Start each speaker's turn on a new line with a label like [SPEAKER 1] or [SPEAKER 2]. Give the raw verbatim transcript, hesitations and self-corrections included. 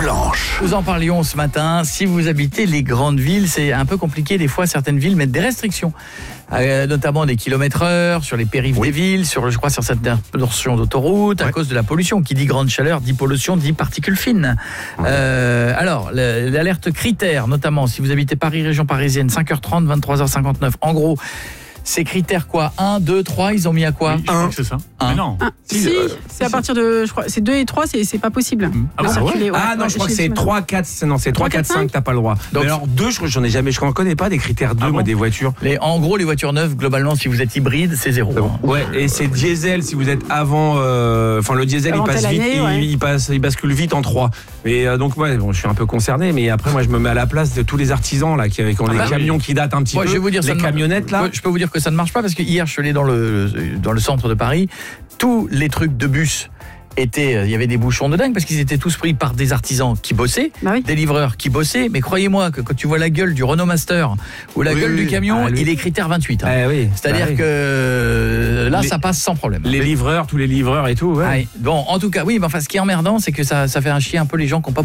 [SPEAKER 1] Blanche.
[SPEAKER 2] Nous en parlions ce matin. Si vous habitez les grandes villes, c'est un peu compliqué. Des fois, certaines villes mettent des restrictions, euh, notamment des kilomètres heure sur les périphes oui. des villes, sur, je crois, sur certaines portions d'autoroute, ouais. à cause de la pollution. Qui dit grande chaleur, dit pollution, dit particules fines. Ouais. Euh, alors, l'alerte critères, notamment, si vous habitez Paris, région parisienne, cinq heures trente, vingt-trois heures cinquante-neuf. En gros, ces critères quoi? un, deux, trois, ils ont mis à quoi?
[SPEAKER 3] Oui, je crois que c'est ça.
[SPEAKER 2] un.
[SPEAKER 3] Mais non.
[SPEAKER 4] Un. Si, si euh, c'est à partir de, je crois, c'est deux et trois, c'est, c'est pas possible.
[SPEAKER 3] Ah,
[SPEAKER 5] ah,
[SPEAKER 4] ouais.
[SPEAKER 5] ouais. ah non,
[SPEAKER 4] ouais,
[SPEAKER 5] je crois que c'est trois, quatre, non, c'est trois, quatre, cinq, t'as pas le droit. Donc, mais alors deux, je j'en ai jamais, je ne connais pas des critères deux, ah moi, bon des voitures.
[SPEAKER 2] Les, en gros, les voitures neuves, globalement, si vous êtes hybride, c'est zéro.
[SPEAKER 5] Bon. Ouais, et c'est diesel, si vous êtes avant, enfin, euh, le diesel, avant il passe vite, année, ouais. il, il, passe, il bascule vite en trois. Mais euh, donc, ouais, bon, je suis un peu concerné, mais après, moi, je me mets à la place de tous les artisans, là, qui, qui ont ah, les bah, camions oui. qui datent un petit ouais, peu, je vais vous dire, les camionnettes, là.
[SPEAKER 2] Je peux vous dire que ça ne marche pas, parce que hier, je suis allé dans le dans le centre de Paris, tous les trucs de bus étaient, il y avait des bouchons de dingue parce qu'ils étaient tous pris par des artisans qui bossaient, bah oui. des livreurs qui bossaient, mais croyez-moi que quand tu vois la gueule du Renault Master ou la oui, gueule oui. du camion, ah, il est critère vingt-huit. Hein.
[SPEAKER 5] Eh oui.
[SPEAKER 2] C'est-à-dire ah, oui. que là, les, ça passe sans problème.
[SPEAKER 5] Les livreurs, tous les livreurs et tout. Ouais.
[SPEAKER 2] Ah, bon, en tout cas, oui, mais enfin, ce qui est emmerdant, c'est que ça, ça fait un chier un peu les gens qui n'ont pas